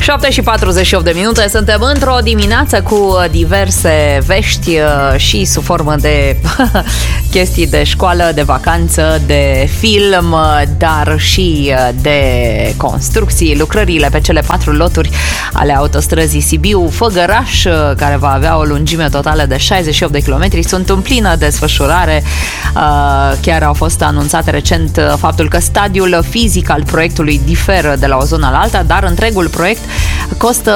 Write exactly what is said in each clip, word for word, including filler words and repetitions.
șapte și patruzeci și opt de minute, suntem într-o dimineață cu diverse vești și sub formă de chestii de școală, de vacanță, de film, dar și de construcții. Lucrările pe cele patru loturi ale autostrăzii Sibiu-Făgăraș, care va avea o lungime totală de șaizeci și opt de kilometri, sunt în plină desfășurare. Chiar au fost anunțate recent faptul că stadiul fizic al proiectului diferă de la o zonă la alta, dar întregul proiect costă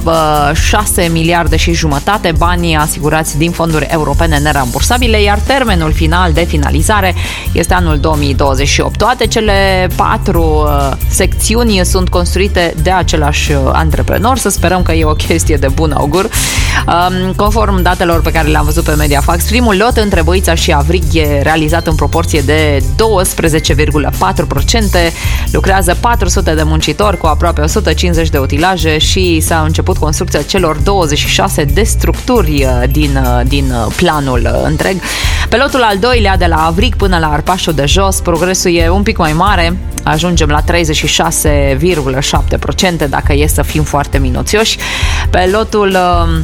șase miliarde și jumătate, banii asigurați din fonduri europene nerambursabile, iar termenul final de finalizare este anul două mii douăzeci și opt. Toate cele patru secțiuni sunt construite de același antreprenor, să sperăm că e o chestie de bun augur. Conform datelor pe care le-am văzut pe Mediafax, primul lot între Băița și Avrig e realizat în proporție de doisprezece virgulă patru la sută. Lucrează patru sute de muncitori cu aproape o sută cincizeci de utilaje și s-a început construcția celor douăzeci și șase de structuri din, din planul întreg. Pe lotul al doilea, de la Avrig până la Arpașul de Jos, progresul e un pic mai mare. Ajungem la treizeci și șase virgulă șapte la sută dacă e să fim foarte minuțioși. Pe lotul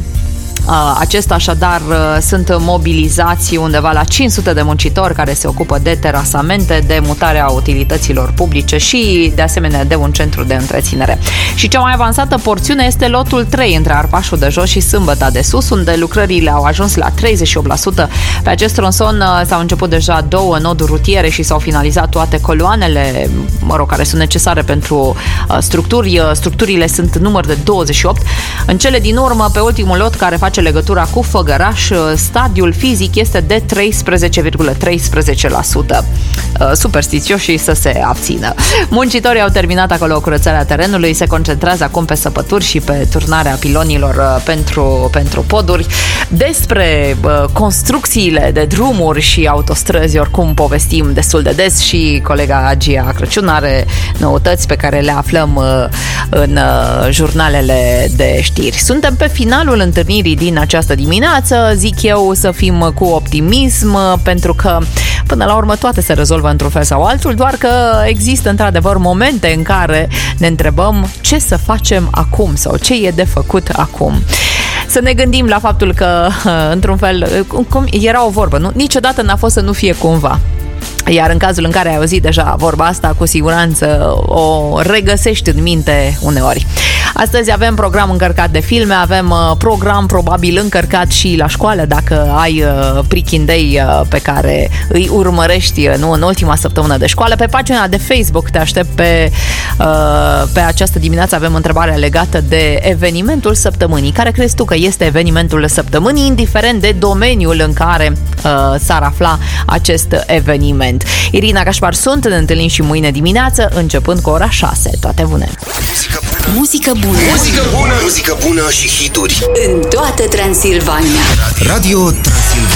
acesta, așadar, sunt mobilizați undeva la cinci sute de muncitori care se ocupă de terasamente, de mutarea utilităților publice și, de asemenea, de un centru de întreținere. Și cea mai avansată porțiune este lotul trei, între Arpașul de Jos și Sâmbăta de Sus, unde lucrările au ajuns la treizeci și opt la sută. Pe acest tronson s-au început deja două noduri rutiere și s-au finalizat toate coloanele, mă rog, care sunt necesare pentru structuri. Structurile sunt număr de douăzeci și opt. În cele din urmă, pe ultimul lot, care face legătura cu Făgăraș, stadiul fizic este de treisprezece virgulă treisprezece la sută. Superstițioșii să se abțină. Muncitorii au terminat acolo curățarea terenului, se concentrează acum pe săpături și pe turnarea pilonilor pentru, pentru poduri. Despre construcțiile de drumuri și autostrăzi, oricum povestim destul de des și colega Gia Crăciun are noutăți pe care le aflăm în jurnalele de știri. Suntem pe finalul întâlnirii din această dimineață, zic eu să fim cu optimism, pentru că până la urmă toate se rezolvă într-un fel sau altul, doar că există într-adevăr momente în care ne întrebăm ce să facem acum sau ce e de făcut acum. Să ne gândim la faptul că, într-un fel, cum era o vorbă, nu? Niciodată n-a fost să nu fie cumva. Iar în cazul în care ai auzit deja vorba asta, cu siguranță o regăsești în minte uneori. Astăzi avem program încărcat de filme, avem program probabil încărcat și la școală, dacă ai prichindei pe care îi urmărești nu, în ultima săptămână de școală. Pe pagina de Facebook te aștept pe, pe această dimineață. Avem întrebarea legată de evenimentul săptămânii. Care crezi tu că este evenimentul săptămânii, indiferent de domeniul în care s-ar afla acest eveniment? Irina Cașpar sunt, ne întâlnim și mâine dimineață, începând cu ora șase. Toate bune! Muzică bună! Muzică bună! Muzică bună și hituri în toată Transilvania. Radio Transilvania.